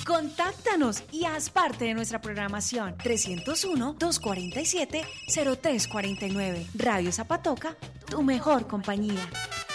Contáctanos y haz parte de nuestra programación. 301-247-0349. Radio Zapatoca, tu mejor compañía.